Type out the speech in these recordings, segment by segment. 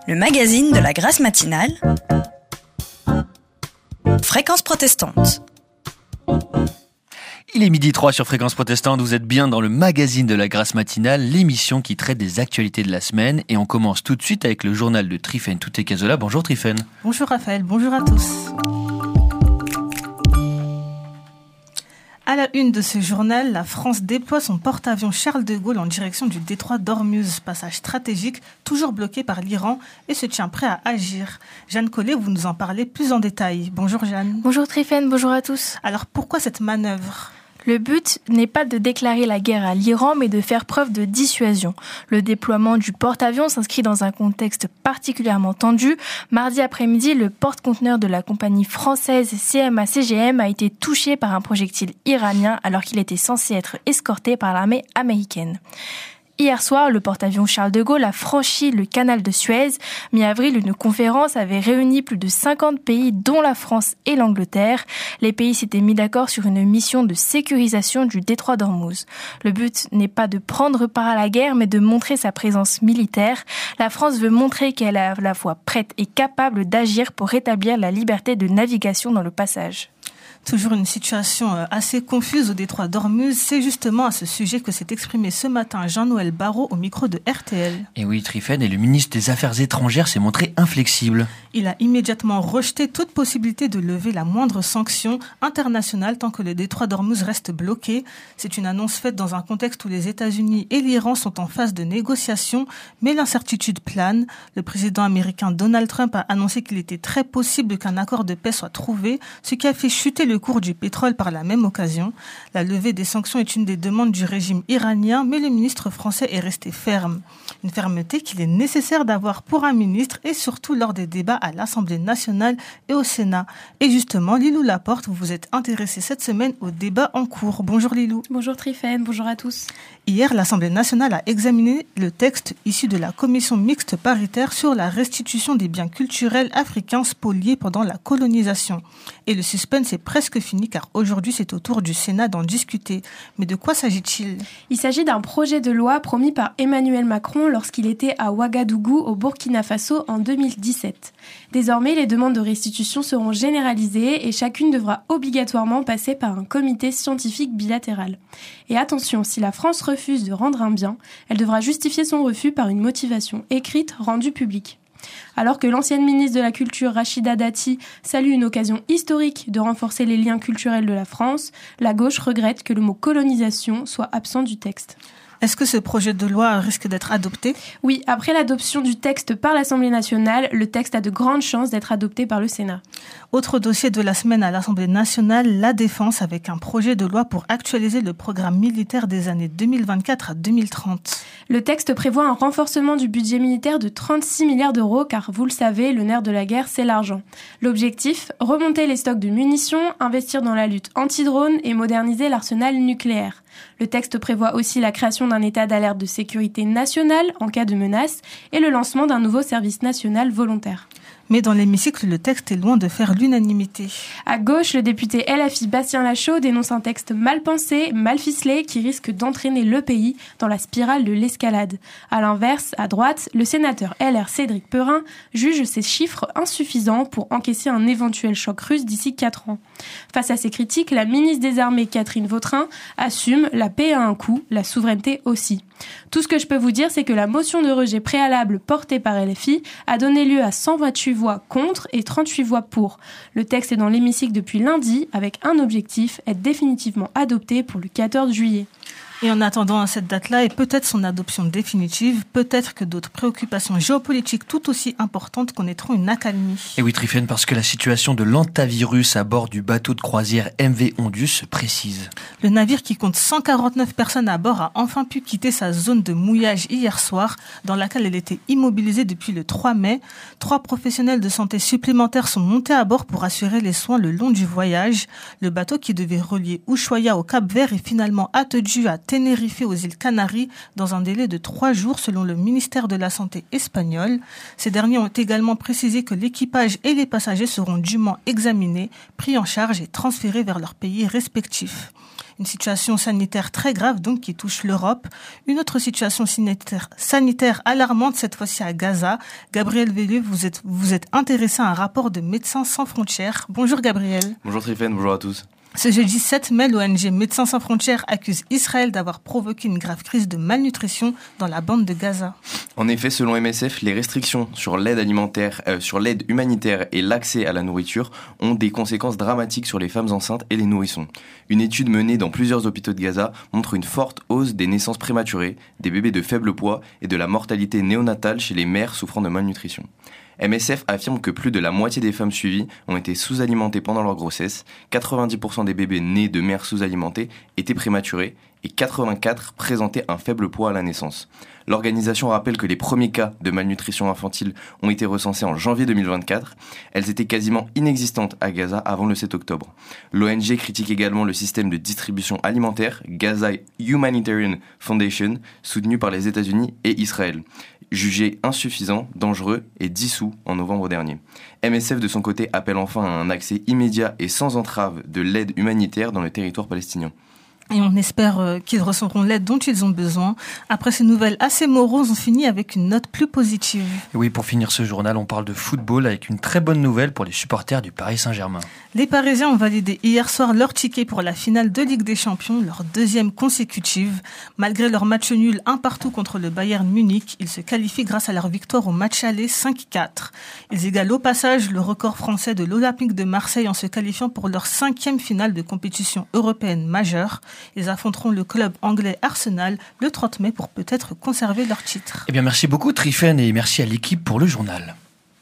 le magazine de la Grâce matinale, Fréquence protestante. Il est 12h03 sur Fréquence protestante, vous êtes bien dans le magazine de la Grâce matinale, l'émission qui traite des actualités de la semaine. Et on commence tout de suite avec le journal de Trifène Touté-Cazola. Bonjour Trifène. Bonjour Raphaël, bonjour à tous. À la une de ce journal, la France déploie son porte-avions Charles de Gaulle en direction du détroit d'Ormuz, passage stratégique toujours bloqué par l'Iran et se tient prêt à agir. Jeanne Collet, vous nous en parlez plus en détail. Bonjour Jeanne. Bonjour Trifène, bonjour à tous. Alors pourquoi cette manœuvre ? Le but n'est pas de déclarer la guerre à l'Iran, mais de faire preuve de dissuasion. Le déploiement du porte-avions s'inscrit dans un contexte particulièrement tendu. Mardi après-midi, le porte-conteneur de la compagnie française CMA-CGM a été touché par un projectile iranien alors qu'il était censé être escorté par l'armée américaine. Hier soir, le porte-avions Charles de Gaulle a franchi le canal de Suez. Mi-avril, une conférence avait réuni plus de 50 pays, dont la France et l'Angleterre. Les pays s'étaient mis d'accord sur une mission de sécurisation du détroit d'Ormuz. Le but n'est pas de prendre part à la guerre, mais de montrer sa présence militaire. La France veut montrer qu'elle est à la fois prête et capable d'agir pour rétablir la liberté de navigation dans le passage. Toujours une situation assez confuse au détroit d'Ormuz. C'est justement à ce sujet que s'est exprimé ce matin Jean-Noël Barrot au micro de RTL. Et oui, Trifène, et le ministre des Affaires étrangères s'est montré inflexible. Il a immédiatement rejeté toute possibilité de lever la moindre sanction internationale tant que le détroit d'Ormuz reste bloqué. C'est une annonce faite dans un contexte où les États-Unis et l'Iran sont en phase de négociation, mais l'incertitude plane. Le président américain Donald Trump a annoncé qu'il était très possible qu'un accord de paix soit trouvé, ce qui a fait chuter le cours du pétrole par la même occasion. La levée des sanctions est une des demandes du régime iranien, mais le ministre français est resté ferme. Une fermeté qu'il est nécessaire d'avoir pour un ministre et surtout lors des débats à l'Assemblée nationale et au Sénat. Et justement, Lilou Laporte, vous vous êtes intéressée cette semaine au débat en cours. Bonjour Lilou. Bonjour Trifène, bonjour à tous. Hier, l'Assemblée nationale a examiné le texte issu de la commission mixte paritaire sur la restitution des biens culturels africains spoliés pendant la colonisation. Et le suspense est presque fini car aujourd'hui c'est au tour du Sénat d'en discuter. Mais de quoi s'agit-il ? Il s'agit d'un projet de loi promis par Emmanuel Macron lorsqu'il était à Ouagadougou au Burkina Faso en 2017. Désormais, les demandes de restitution seront généralisées et chacune devra obligatoirement passer par un comité scientifique bilatéral. Et attention, si la France refuse de rendre un bien, elle devra justifier son refus par une motivation écrite rendue publique. Alors que l'ancienne ministre de la Culture, Rachida Dati, salue une occasion historique de renforcer les liens culturels de la France, la gauche regrette que le mot colonisation soit absent du texte. Est-ce que ce projet de loi risque d'être adopté ? Oui, après l'adoption du texte par l'Assemblée nationale, le texte a de grandes chances d'être adopté par le Sénat. Autre dossier de la semaine à l'Assemblée nationale, la défense avec un projet de loi pour actualiser le programme militaire des années 2024 à 2030. Le texte prévoit un renforcement du budget militaire de 36 milliards d'euros car, vous le savez, le nerf de la guerre, c'est l'argent. L'objectif, remonter les stocks de munitions, investir dans la lutte anti-drone et moderniser l'arsenal nucléaire. Le texte prévoit aussi la création d'un état d'alerte de sécurité nationale en cas de menace et le lancement d'un nouveau service national volontaire. Mais dans l'hémicycle, le texte est loin de faire l'unanimité. À gauche, le député LFI Bastien Lachaud dénonce un texte mal pensé, mal ficelé, qui risque d'entraîner le pays dans la spirale de l'escalade. À l'inverse, à droite, le sénateur LR Cédric Perrin juge ces chiffres insuffisants pour encaisser un éventuel choc russe d'ici 4 ans. Face à ces critiques, la ministre des Armées Catherine Vautrin assume la paix a un coût, la souveraineté aussi. Tout ce que je peux vous dire, c'est que la motion de rejet préalable portée par LFI a donné lieu à 128 voix contre et 38 voix pour. Le texte est dans l'hémicycle depuis lundi avec un objectif, être définitivement adopté pour le 14 juillet. Et en attendant à cette date-là et peut-être son adoption définitive, peut-être que d'autres préoccupations géopolitiques tout aussi importantes connaîtront une accalmie. Et oui Trifène, parce que la situation de l'antavirus à bord du bateau de croisière MV Ondius se précise. Le navire qui compte 149 personnes à bord a enfin pu quitter sa zone de mouillage hier soir, dans laquelle elle était immobilisée depuis le 3 mai. 3 professionnels de santé supplémentaires sont montés à bord pour assurer les soins le long du voyage. Le bateau qui devait relier Ushuaia au Cap-Vert est finalement attendu à Tenerife aux îles Canaries dans un délai de 3 jours selon le ministère de la Santé espagnol. Ces derniers ont également précisé que l'équipage et les passagers seront dûment examinés, pris en charge et transférés vers leurs pays respectifs. Une situation sanitaire très grave donc qui touche l'Europe. Une autre situation sanitaire alarmante, cette fois-ci à Gaza. Gabriel Vellieu, vous êtes intéressé à un rapport de Médecins sans frontières. Bonjour Gabriel. Bonjour Tryphène, bonjour à tous. Ce jeudi 7 mai, l'ONG Médecins sans frontières accuse Israël d'avoir provoqué une grave crise de malnutrition dans la bande de Gaza. En effet, selon MSF, les restrictions sur l'aide alimentaire, sur l'aide humanitaire et l'accès à la nourriture ont des conséquences dramatiques sur les femmes enceintes et les nourrissons. Une étude menée dans plusieurs hôpitaux de Gaza montre une forte hausse des naissances prématurées, des bébés de faible poids et de la mortalité néonatale chez les mères souffrant de malnutrition. MSF affirme que plus de la moitié des femmes suivies ont été sous-alimentées pendant leur grossesse, 90% des bébés nés de mères sous-alimentées étaient prématurés et 84 présentaient un faible poids à la naissance. L'organisation rappelle que les premiers cas de malnutrition infantile ont été recensés en janvier 2024. Elles étaient quasiment inexistantes à Gaza avant le 7 octobre. L'ONG critique également le système de distribution alimentaire Gaza Humanitarian Foundation, soutenu par les États-Unis et Israël, jugé insuffisant, dangereux et dissous en novembre dernier. MSF de son côté appelle enfin à un accès immédiat et sans entrave de l'aide humanitaire dans le territoire palestinien. Et on espère qu'ils recevront l'aide dont ils ont besoin. Après ces nouvelles assez moroses, on finit avec une note plus positive. Et oui, pour finir ce journal, on parle de football avec une très bonne nouvelle pour les supporters du Paris Saint-Germain. Les Parisiens ont validé hier soir leur ticket pour la finale de Ligue des Champions, leur deuxième consécutive. Malgré leur match nul 1-1 contre le Bayern Munich, ils se qualifient grâce à leur victoire au match aller 5-4. Ils égalent au passage le record français de l'Olympique de Marseille en se qualifiant pour leur 5e finale de compétition européenne majeure. Ils affronteront le club anglais Arsenal le 30 mai pour peut-être conserver leur titre. Eh bien, merci beaucoup Tryphène et merci à l'équipe pour le journal.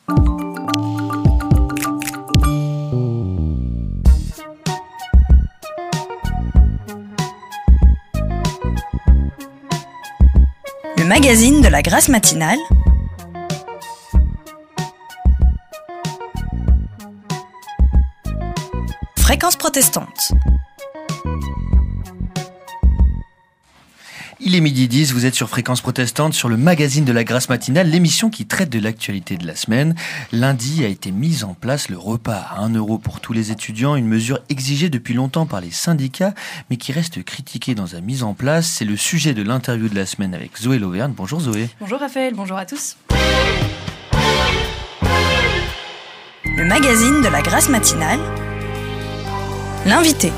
Le magazine de la Grâce matinale. Fréquence protestante. Il est 12h10, vous êtes sur Fréquence Protestante, sur le magazine de la Grâce matinale, l'émission qui traite de l'actualité de la semaine. Lundi a été mis en place le repas à 1 € pour tous les étudiants, une mesure exigée depuis longtemps par les syndicats, mais qui reste critiquée dans sa mise en place. C'est le sujet de l'interview de la semaine avec Zoé Lauvergne. Bonjour Zoé. Bonjour Raphaël, bonjour à tous. Le magazine de la Grâce matinale. L'invité.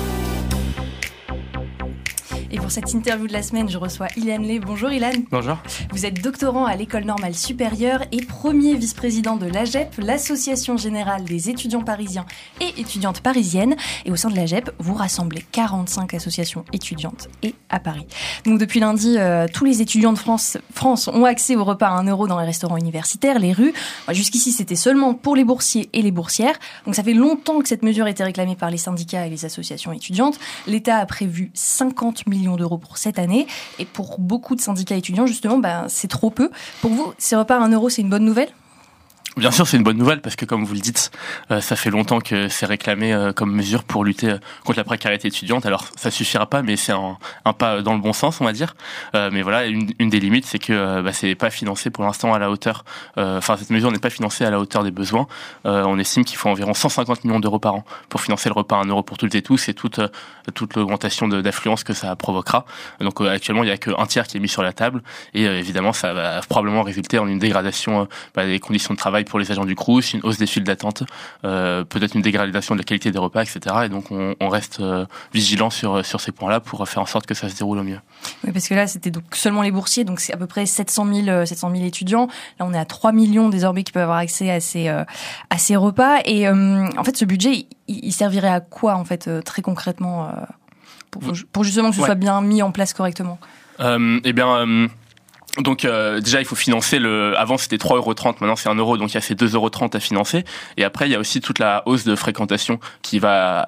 Et pour cette interview de la semaine, je reçois Ilan Lay. Bonjour Ilan. Bonjour. Vous êtes doctorant à l'École normale supérieure et premier vice-président de l'AGEP, l'Association générale des étudiants parisiens et étudiantes parisiennes. Et au sein de l'AGEP, vous rassemblez 45 associations étudiantes et à Paris. Donc depuis lundi, tous les étudiants de France ont accès au repas à 1 € dans les restaurants universitaires, les rues. Jusqu'ici, c'était seulement pour les boursiers et les boursières. Donc ça fait longtemps que cette mesure était réclamée par les syndicats et les associations étudiantes. L'État a prévu 50 millions d'euros pour cette année. Et pour beaucoup de syndicats étudiants, justement, c'est trop peu. Pour vous, ces repas à 1 €, c'est une bonne nouvelle ? Bien sûr, c'est une bonne nouvelle parce que, comme vous le dites, ça fait longtemps que c'est réclamé comme mesure pour lutter contre la précarité étudiante. Alors, ça suffira pas, mais c'est un pas dans le bon sens, on va dire. Mais voilà, une des limites, c'est que c'est pas financé pour l'instant à la hauteur. Cette mesure n'est pas financée à la hauteur des besoins. On estime qu'il faut environ 150 millions d'euros par an pour financer le repas à 1 € pour toutes et tous et toute l'augmentation d'affluence que ça provoquera. Donc, actuellement, il y a qu'un tiers qui est mis sur la table et évidemment, ça va probablement résulter en une dégradation des conditions de travail pour les agents du Crous, une hausse des files d'attente, peut-être une dégradation de la qualité des repas, etc. Et donc on reste vigilant sur ces points-là pour faire en sorte que ça se déroule au mieux. Oui, parce que là c'était donc seulement les boursiers, donc c'est à peu près 700 000 étudiants. Là on est à 3 millions désormais qui peuvent avoir accès à ces repas. Et en fait ce budget il servirait à quoi en fait très concrètement pour justement que ce soit bien mis en place correctement? Donc déjà il faut financer avant c'était 3,30 €, maintenant c'est 1 €, donc il y a ces 2,30 € à financer. Et après il y a aussi toute la hausse de fréquentation qui va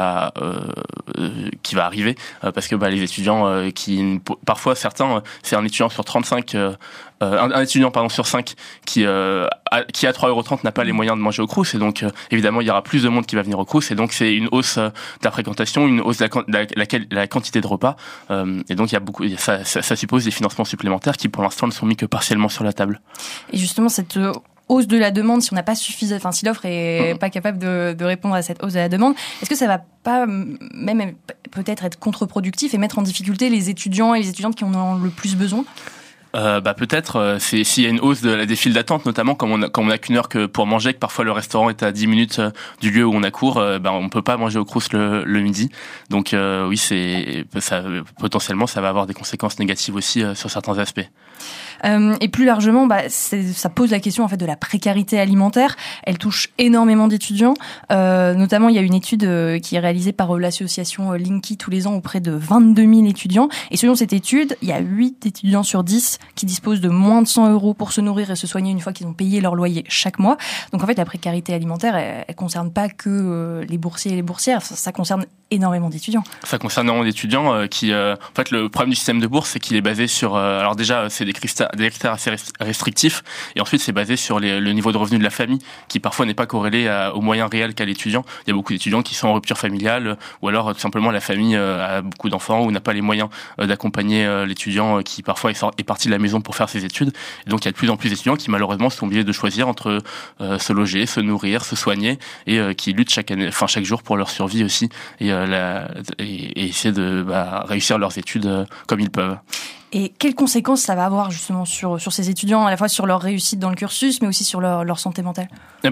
arriver parce que les étudiants parfois certains c'est un étudiant sur 35 un étudiant sur 5 qui à 3,30 € n'a pas les moyens de manger au Crous, et donc évidemment il y aura plus de monde qui va venir au Crous, et donc c'est une hausse de la fréquentation, une hausse de la quantité de repas, et donc ça suppose des financements supplémentaires qui pour l'instant ne sont mis que partiellement sur la table. Et justement cette hausse de la demande, si on n'a pas suffisamment, enfin si l'offre est pas capable de répondre à cette hausse de la demande, est-ce que ça va pas même peut-être être contre-productif et mettre en difficulté les étudiants et les étudiantes qui en ont le plus besoin? Peut-être, c'est s'il y a une hausse des files d'attente, notamment comme on a qu'une heure que pour manger, que parfois le restaurant est à 10 minutes du lieu où on a cours, on peut pas manger au Crous le midi. Donc oui, potentiellement ça va avoir des conséquences négatives aussi sur certains aspects. Et plus largement, ça pose la question en fait de la précarité alimentaire. Elle touche énormément d'étudiants. Notamment, il y a une étude qui est réalisée par l'association Linky tous les ans auprès de 22 000 étudiants. Et selon cette étude, il y a 8 étudiants sur 10 qui disposent de moins de 100 € pour se nourrir et se soigner une fois qu'ils ont payé leur loyer chaque mois. Donc en fait, la précarité alimentaire, elle concerne pas que les boursiers et les boursières. Ça concerne énormément d'étudiants. Ça concerne énormément d'étudiants qui, en fait, le problème du système de bourse, c'est qu'il est basé sur, alors déjà, c'est des critères assez restrictifs, et ensuite c'est basé sur le niveau de revenu de la famille, qui parfois n'est pas corrélé aux moyens réels qu'a l'étudiant. Il y a beaucoup d'étudiants qui sont en rupture familiale, ou alors tout simplement la famille a beaucoup d'enfants ou n'a pas les moyens d'accompagner l'étudiant qui parfois est parti de la maison pour faire ses études. Et donc il y a de plus en plus d'étudiants qui malheureusement sont obligés de choisir entre se loger, se nourrir, se soigner, et qui luttent chaque jour pour leur survie aussi, et essayer de réussir leurs études comme ils peuvent. Et quelles conséquences ça va avoir justement sur ces étudiants, à la fois sur leur réussite dans le cursus, mais aussi sur leur santé mentale?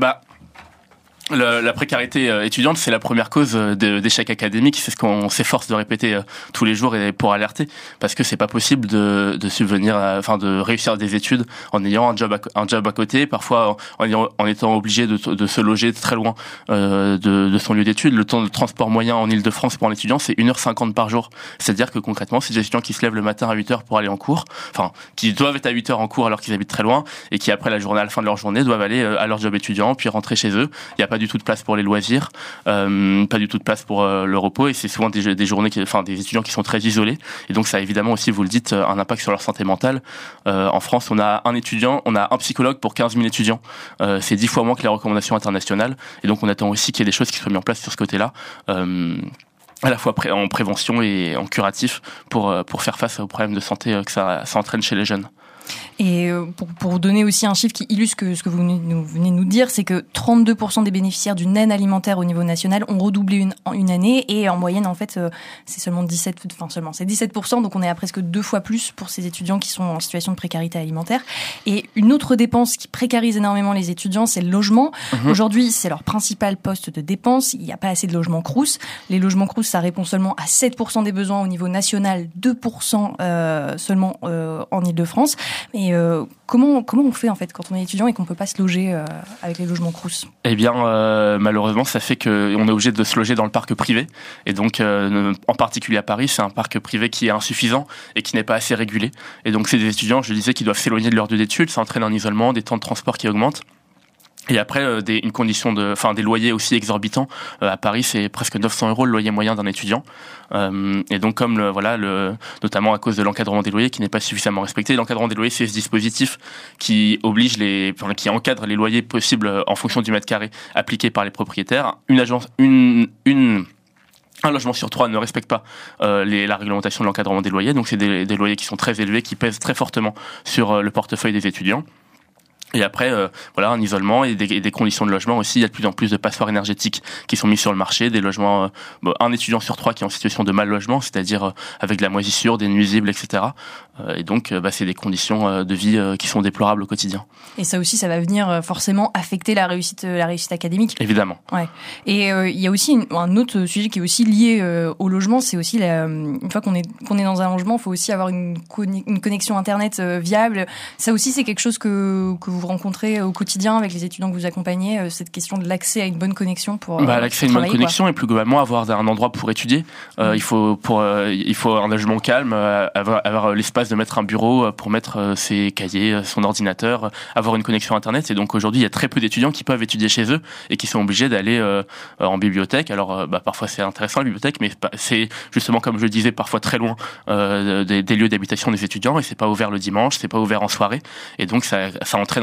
La précarité étudiante, c'est la première cause d'échec académique. C'est ce qu'on s'efforce de répéter tous les jours et pour alerter, parce que c'est pas possible de subvenir, de réussir des études en ayant un job à côté, parfois en étant obligé de se loger très loin de son lieu d'études. Le temps de transport moyen en Île-de-France pour un étudiant, c'est 1h50 par jour. C'est-à-dire que concrètement, c'est des étudiants qui se lèvent le matin à 8h pour aller en cours, qui doivent être à 8h en cours alors qu'ils habitent très loin, et qui après à la fin de leur journée doivent aller à leur job étudiant puis rentrer chez eux. Il y a pas du tout de place pour les loisirs, pas du tout de place pour le repos, et c'est souvent des journées des étudiants qui sont très isolés, et donc ça a évidemment aussi, vous le dites, un impact sur leur santé mentale. En France, on a un psychologue pour 15 000 étudiants, c'est 10 fois moins que les recommandations internationales, et donc on attend aussi qu'il y ait des choses qui soient mises en place sur ce côté-là, à la fois en prévention et en curatif pour faire face aux problèmes de santé que ça entraîne chez les jeunes. Et pour vous donner aussi un chiffre qui illustre ce que vous venez de nous dire, c'est que 32% des bénéficiaires d'une aide alimentaire au niveau national ont redoublé une année, et en moyenne, en fait, c'est c'est 17%, donc on est à presque 2 fois plus pour ces étudiants qui sont en situation de précarité alimentaire. Et une autre dépense qui précarise énormément les étudiants, c'est le logement. Aujourd'hui, c'est leur principal poste de dépense. Il n'y a pas assez de logements Crous. Les logements Crous, ça répond seulement à 7% des besoins au niveau national, 2% seulement en Île-de-France. Mais comment on fait en fait quand on est étudiant et qu'on peut pas se loger avec les logements Crous? Eh bien, malheureusement, ça fait qu'on est obligé de se loger dans le parc privé. Et donc, en particulier à Paris, c'est un parc privé qui est insuffisant et qui n'est pas assez régulé. Et donc, c'est des étudiants, je disais, qui doivent s'éloigner de leur lieu d'études, ça entraîne un isolement, des temps de transport qui augmentent. Et après, une condition des loyers aussi exorbitants. À Paris, c'est presque 900 € le loyer moyen d'un étudiant. Et donc, comme notamment à cause de l'encadrement des loyers qui n'est pas suffisamment respecté. L'encadrement des loyers, c'est ce dispositif qui oblige qui encadre les loyers possibles en fonction du mètre carré appliqué par les propriétaires. Un logement sur 3 ne respecte pas la réglementation de l'encadrement des loyers. Donc, c'est des loyers qui sont très élevés, qui pèsent très fortement sur le portefeuille des étudiants. Et après, un isolement et des conditions de logement aussi. Il y a de plus en plus de passoires énergétiques qui sont mises sur le marché, des logements, un étudiant sur 3 qui est en situation de mal logement, c'est-à-dire avec de la moisissure, des nuisibles, etc. Et donc, c'est des conditions de vie qui sont déplorables au quotidien. Et ça aussi, ça va venir forcément affecter la réussite académique. Évidemment. Ouais. Et il y a aussi un autre sujet qui est aussi lié au logement, c'est aussi une fois qu'on est dans un logement, il faut aussi avoir une connexion internet viable. Ça aussi, c'est quelque chose que vous rencontrez au quotidien avec les étudiants que vous accompagnez, cette question de l'accès à une bonne connexion pour l'accès à une bonne connexion, et plus globalement avoir un endroit pour étudier. Il faut un logement calme, avoir l'espace de mettre un bureau pour mettre ses cahiers, son ordinateur, avoir une connexion internet. Et donc aujourd'hui, il y a très peu d'étudiants qui peuvent étudier chez eux et qui sont obligés d'aller en bibliothèque. Alors parfois c'est intéressant la bibliothèque, mais c'est justement, comme je le disais, parfois très loin des lieux d'habitation des étudiants, et c'est pas ouvert le dimanche, c'est pas ouvert en soirée, et donc ça entraîne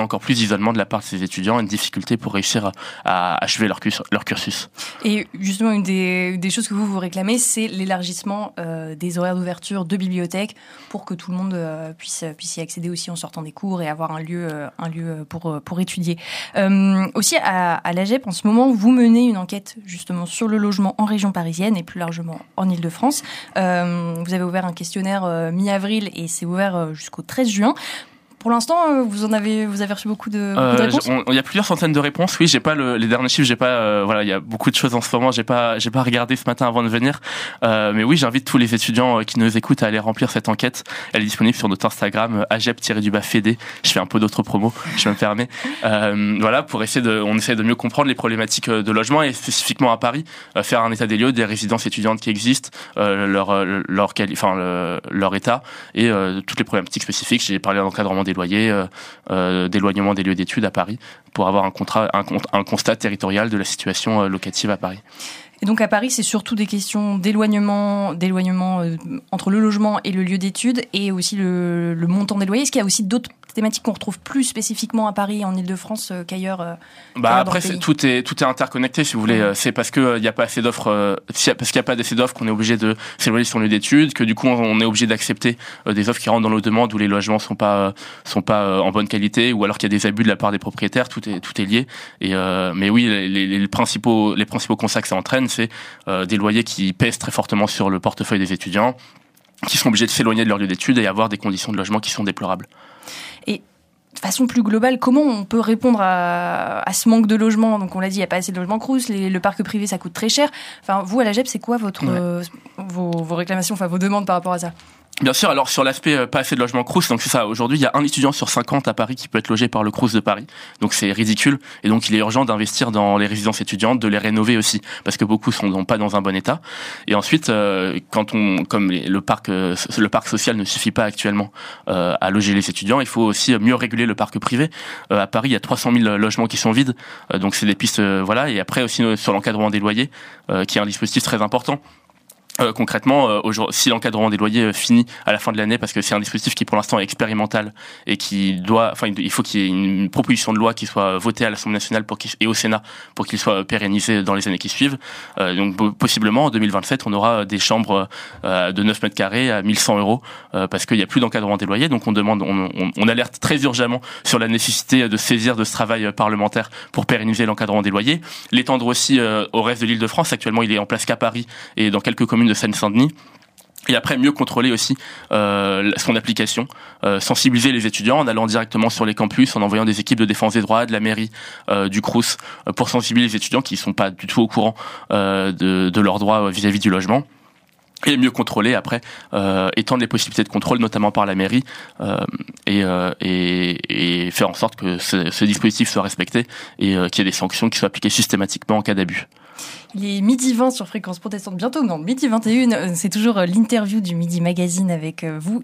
encore plus d'isolement de la part de ces étudiants, une difficulté pour réussir à achever leur cursus. Et justement, une des choses que vous réclamez, c'est l'élargissement des horaires d'ouverture de bibliothèques pour que tout le monde puisse y accéder aussi en sortant des cours et avoir un lieu pour étudier. Aussi, à l'AGEP, en ce moment, vous menez une enquête justement sur le logement en région parisienne et plus largement en Île-de-France. Vous avez ouvert un questionnaire mi-avril et c'est ouvert jusqu'au 13 juin. Pour l'instant, vous avez reçu beaucoup de réponses. Il y a plusieurs centaines de réponses. Oui, j'ai pas les derniers chiffres. J'ai pas. Voilà, il y a beaucoup de choses en ce moment. J'ai pas regardé ce matin avant de venir. Mais oui, j'invite tous les étudiants qui nous écoutent à aller remplir cette enquête. Elle est disponible sur notre Instagram agep-FED. Je fais un peu d'autres promos. Je me permets. Voilà, on essaie de mieux comprendre les problématiques de logement et spécifiquement à Paris, faire un état des lieux des résidences étudiantes qui existent, leur état et toutes les problématiques spécifiques. J'ai parlé d'encadrement des loyers, d'éloignement des lieux d'études à Paris, pour avoir un constat territorial de la situation locative à Paris. Et donc à Paris, c'est surtout des questions d'éloignement entre le logement et le lieu d'études, et aussi le montant des loyers. Est-ce qu'il y a aussi d'autres thématiques qu'on retrouve plus spécifiquement à Paris, en Île-de-France, qu'ailleurs après, tout est interconnecté, si vous voulez. C'est parce qu'il n'y a pas assez d'offres, parce qu'il n'y a pas assez d'offres qu'on est obligé de s'éloigner de son lieu d'études, que du coup on est obligé d'accepter des offres qui rentrent dans nos demandes où les logements sont pas en bonne qualité, ou alors qu'il y a des abus de la part des propriétaires. Tout est lié. Et mais oui, les principaux constats que ça entraîne, c'est des loyers qui pèsent très fortement sur le portefeuille des étudiants, qui sont obligés de s'éloigner de leur lieu d'études et avoir des conditions de logement qui sont déplorables. Et de façon plus globale, comment on peut répondre à ce manque de logement ? Donc on l'a dit, il n'y a pas assez de logements crous, le parc privé ça coûte très cher. Enfin, vous à l'AGEP, c'est quoi vos réclamations, enfin vos demandes par rapport à ça ? Bien sûr, alors sur l'aspect pas assez de logements Crous, donc c'est ça, aujourd'hui il y a un étudiant sur 50 à Paris qui peut être logé par le Crous de Paris, donc c'est ridicule, et donc il est urgent d'investir dans les résidences étudiantes, de les rénover aussi, parce que beaucoup sont pas dans un bon état. Et ensuite, comme le parc social ne suffit pas actuellement à loger les étudiants, il faut aussi mieux réguler le parc privé. À Paris, il y a 300 000 logements qui sont vides, donc c'est des pistes, voilà, et après aussi sur l'encadrement des loyers, qui est un dispositif très important. Concrètement, si l'encadrement des loyers finit à la fin de l'année, parce que c'est un dispositif qui pour l'instant est expérimental et il faut qu'il y ait une proposition de loi qui soit votée à l'Assemblée nationale et au Sénat pour qu'il soit pérennisé dans les années qui suivent. Donc possiblement en 2027, on aura des chambres de 9 mètres carrés à 1 100 euros parce qu'il n'y a plus d'encadrement des loyers. Donc on alerte très urgemment sur la nécessité de saisir de ce travail parlementaire pour pérenniser l'encadrement des loyers, l'étendre aussi au reste de l'Île-de-France. Actuellement, il est en place qu'à Paris et dans quelques communes de Seine-Saint-Denis. Et après, mieux contrôler aussi son application, sensibiliser les étudiants en allant directement sur les campus, en envoyant des équipes de défense des droits, de la mairie, du Crous, pour sensibiliser les étudiants qui ne sont pas du tout au courant de leurs droits vis-à-vis du logement. Et mieux contrôler après, étendre les possibilités de contrôle, notamment par la mairie, et faire en sorte que ce dispositif soit respecté et qu'il y ait des sanctions qui soient appliquées systématiquement en cas d'abus. Il est 12h20 sur Fréquence Protestante, bientôt, non, 12h21, c'est toujours l'interview du Midi Magazine avec vous,